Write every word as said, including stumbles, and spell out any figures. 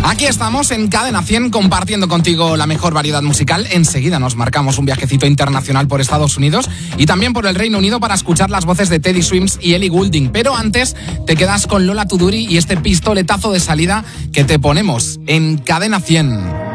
Aquí estamos en Cadena cien compartiendo contigo la mejor variedad musical. Enseguida nos marcamos un viajecito internacional por Estados Unidos y también por el Reino Unido para escuchar las voces de Teddy Swims y Ellie Goulding. Pero antes te quedas con Lola Tuduri y este pistoletazo de salida que te ponemos en Cadena cien.